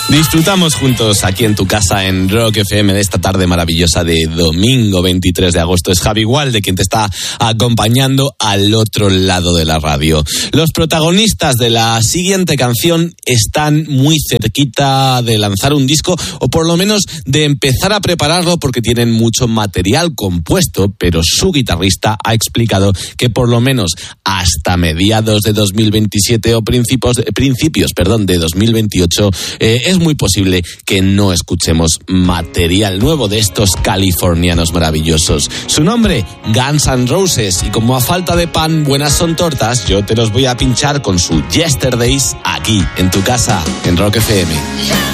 Disfrutamos juntos aquí en tu casa en Rock FM de esta tarde maravillosa de domingo 23 de agosto. Es Javi Gualde quien te está acompañando al otro lado de la radio. Los protagonistas de la siguiente canción están muy cerquita de lanzar un disco, o por lo menos de empezar a prepararlo, porque tienen mucho material compuesto, pero su guitarrista ha explicado que por lo menos hasta mediados de 2027 o principios de 2028 es muy posible que no escuchemos material nuevo de estos californianos maravillosos. Su nombre, Guns N' Roses, y como a falta de pan buenas son tortas, yo te los voy a pinchar con su Yesterdays aquí en tu casa en Rock FM.